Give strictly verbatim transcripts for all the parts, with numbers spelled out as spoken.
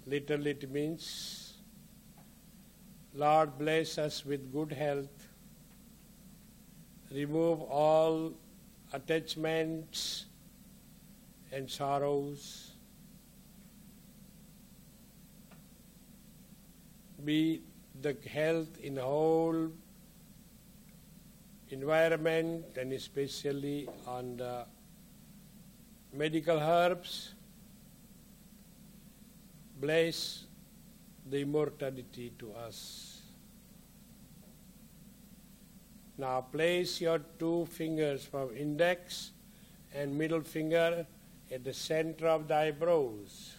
Literally it means, Lord, bless us with good health, remove all attachments and sorrows, be the health in whole environment and especially on the medical herbs. Bless the immortality to us. Now place your two fingers from index and middle finger at the center of the eyebrows.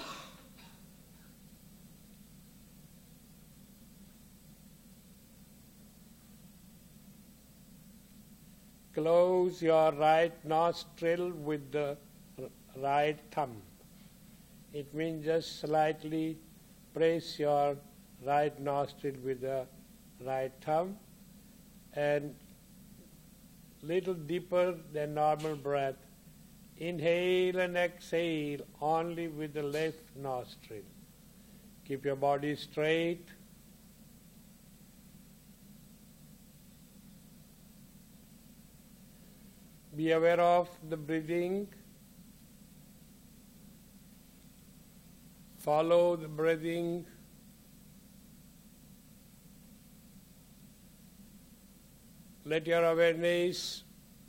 Close your right nostril with the right thumb. It means just slightly press your right nostril with the right thumb and little deeper than normal breath. Inhale and exhale only with the left nostril. Keep your body straight. Be aware of the breathing. Follow the breathing. Let your awareness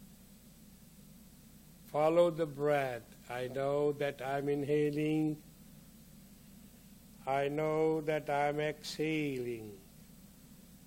follow the breath. I know that I'm inhaling. I know that I'm exhaling.